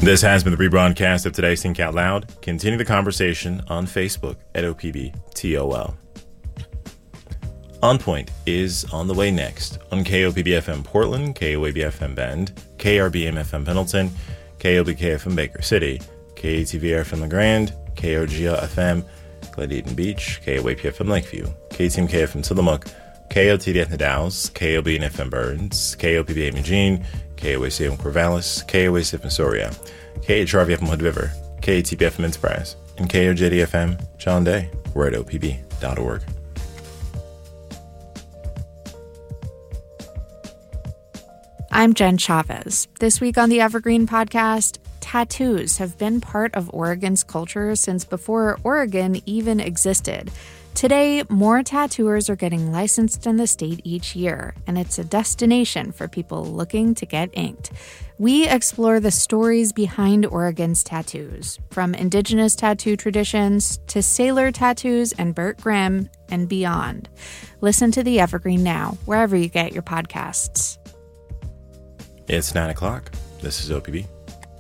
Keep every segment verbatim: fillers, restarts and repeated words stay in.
This has been the rebroadcast of today's Think Out Loud. Continue the conversation on Facebook at O P B T O L. On Point is on the way next on K O P B F M Portland, K O A B F M Bend, K R B M F M Pendleton, K O B K F M Baker City, K A T V F M LeGrand, K O G L F M Glen Beach, K O A P F M Lakeview, K T M K F M Tillamook, K O T D F M Dallas, K O B N F M Burns, K O P B M Eugene, K O A C F M Corvallis, K O A C F M Soria, K H R V F M Hood River, K A T B F M Enterprise, and K O J D F M John Day. We're at O P B dot org. I'm Jen Chavez. This week on the Evergreen Podcast, tattoos have been part of Oregon's culture since before Oregon even existed. Today, more tattooers are getting licensed in the state each year, and it's a destination for people looking to get inked. We explore the stories behind Oregon's tattoos, from indigenous tattoo traditions to sailor tattoos and Burt Grimm and beyond. Listen to the Evergreen now, wherever you get your podcasts. It's nine o'clock. This is O P B.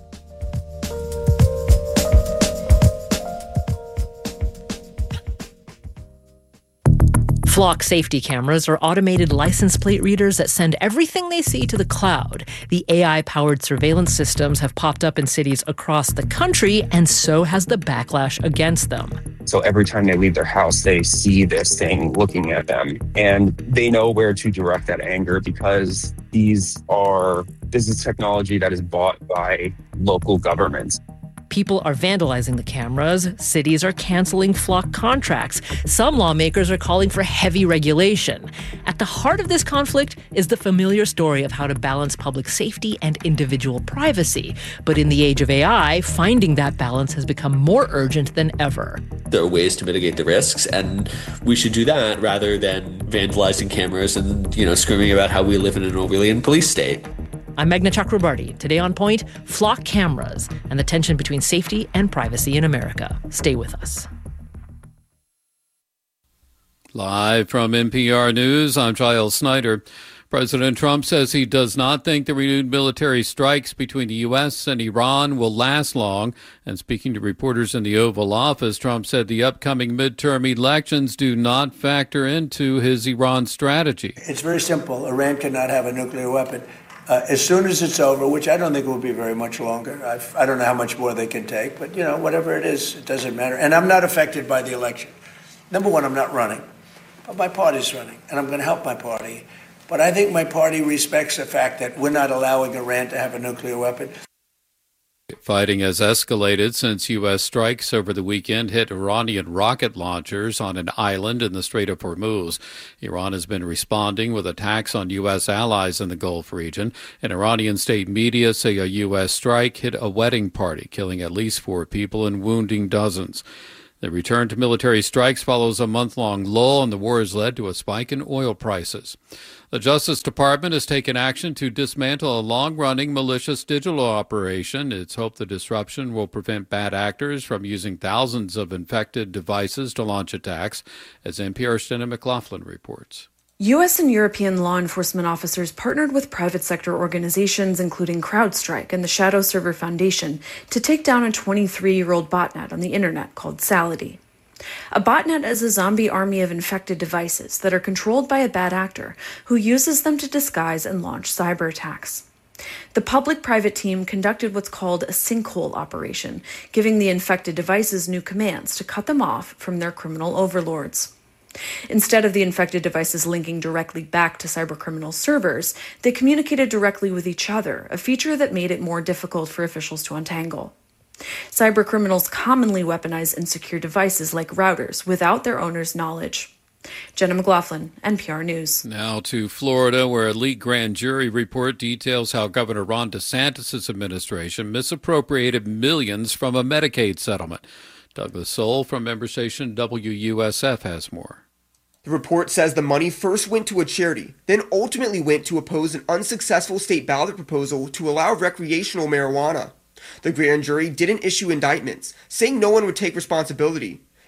Flock safety cameras are automated license plate readers that send everything they see to the cloud. The A I-powered surveillance systems have popped up in cities across the country, and so has the backlash against them. So every time they leave their house, they see this thing looking at them, and they know where to direct that anger because these are this is technology that is bought by local governments. People are vandalizing the cameras. Cities are canceling Flock contracts. Some lawmakers are calling for heavy regulation. At the heart of this conflict is the familiar story of how to balance public safety and individual privacy. But in the age of A I, finding that balance has become more urgent than ever. There are ways to mitigate the risks, and we should do that rather than vandalizing cameras and, you know, screaming about how we live in an Orwellian police state. I'm Meghna Chakrabarty. Today on Point, Flock cameras and the tension between safety and privacy in America. Stay with us. Live from N P R News, I'm Giles Snyder. President Trump says he does not think the renewed military strikes between the U S and Iran will last long. And speaking to reporters in the Oval Office, Trump said the upcoming midterm elections do not factor into his Iran strategy. It's very simple. Iran cannot have a nuclear weapon. Uh, as soon as it's over, which I don't think will be very much longer. I've, I don't know how much more they can take, but, you know, whatever it is, it doesn't matter. And I'm not affected by the election. Number one, I'm not running, but my party's running, and I'm going to help my party. But I think my party respects the fact that we're not allowing Iran to have a nuclear weapon. Fighting has escalated since U S strikes over the weekend hit Iranian rocket launchers on an island in the Strait of Hormuz. Iran has been responding with attacks on U S allies in the Gulf region. And Iranian state media say a U S strike hit a wedding party, killing at least four people and wounding dozens. The return to military strikes follows a month-long lull, and the war has led to a spike in oil prices. The Justice Department has taken action to dismantle a long-running malicious digital operation. It's hoped the disruption will prevent bad actors from using thousands of infected devices to launch attacks, as N P R's Jenna McLaughlin reports. U S and European law enforcement officers partnered with private sector organizations, including CrowdStrike and the Shadow Server Foundation, to take down a twenty-three-year-old botnet on the internet called Salady. A botnet is a zombie army of infected devices that are controlled by a bad actor who uses them to disguise and launch cyber attacks. The public-private team conducted what's called a sinkhole operation, giving the infected devices new commands to cut them off from their criminal overlords. Instead of the infected devices linking directly back to cybercriminal servers, they communicated directly with each other, a feature that made it more difficult for officials to untangle. Cybercriminals commonly weaponize insecure devices like routers without their owner's knowledge. Jenna McLaughlin, N P R News. Now to Florida, where a leaked grand jury report details how Governor Ron DeSantis' administration misappropriated millions from a Medicaid settlement. Douglas Soul from member station W U S F has more. The report says the money first went to a charity, then ultimately went to oppose an unsuccessful state ballot proposal to allow recreational marijuana. The grand jury didn't issue indictments, saying no one would take responsibility.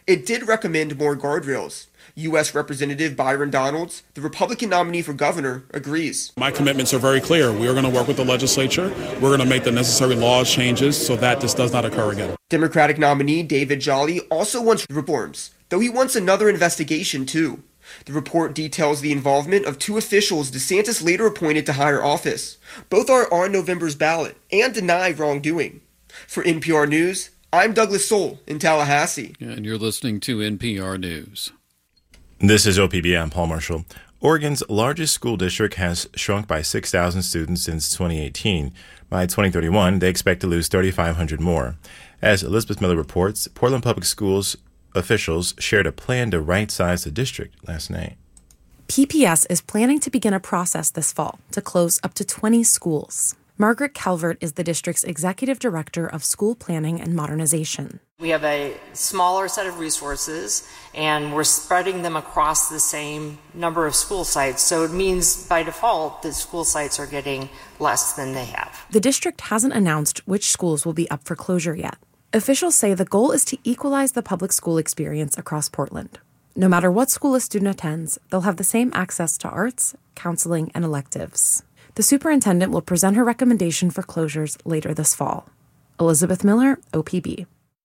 It did recommend more guardrails. U S Representative Byron Donalds, the Republican nominee for governor, agrees. My commitments are very clear. We are going to work with the legislature. We're going to make the necessary laws changes so that this does not occur again. Democratic nominee David Jolly also wants reforms, though he wants another investigation too. The report details the involvement of two officials DeSantis later appointed to higher office. Both are on November's ballot and deny wrongdoing. For N P R News, I'm Douglas Soul in Tallahassee. And you're listening to N P R News. This is O P B. I'm Paul Marshall. Oregon's largest school district has shrunk by six thousand students since twenty eighteen. By twenty thirty-one, they expect to lose three thousand five hundred more. As Elizabeth Miller reports, Portland Public Schools officials shared a plan to right-size the district last night. P P S is planning to begin a process this fall to close up to twenty schools. Margaret Calvert is the district's executive director of school planning and modernization. We have a smaller set of resources, and we're spreading them across the same number of school sites. So it means, by default, that school sites are getting less than they have. The district hasn't announced which schools will be up for closure yet. Officials say the goal is to equalize the public school experience across Portland. No matter what school a student attends, they'll have the same access to arts, counseling, and electives. The superintendent will present her recommendation for closures later this fall. Elizabeth Miller, O P B.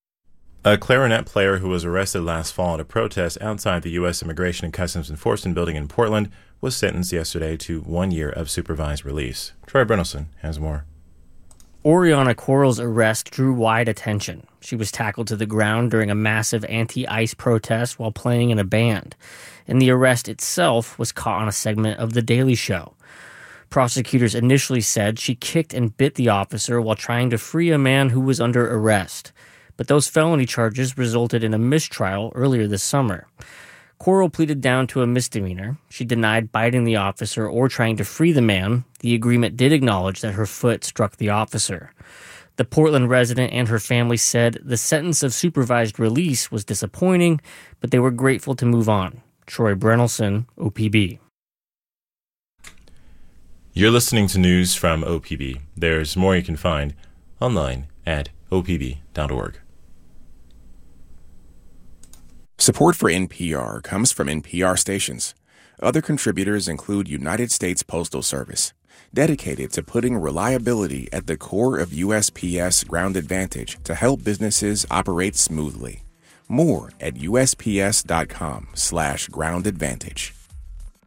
A clarinet player who was arrested last fall at a protest outside the U S Immigration and Customs Enforcement building in Portland was sentenced yesterday to one year of supervised release. Troy Brennelson has more. Oriana Coral's arrest drew wide attention. She was tackled to the ground during a massive anti-ICE protest while playing in a band, and the arrest itself was caught on a segment of The Daily Show. Prosecutors initially said she kicked and bit the officer while trying to free a man who was under arrest, but those felony charges resulted in a mistrial earlier this summer. Coral pleaded down to a misdemeanor. She denied biting the officer or trying to free the man. The agreement did acknowledge that her foot struck the officer. The Portland resident and her family said the sentence of supervised release was disappointing, but they were grateful to move on. Troy Brennelson, O P B. You're listening to news from O P B. There's more you can find online at o p b dot org. Support for N P R comes from N P R stations. Other contributors include United States Postal Service, dedicated to putting reliability at the core of U S P S Ground Advantage to help businesses operate smoothly. More at U S P S dot com slash ground advantage.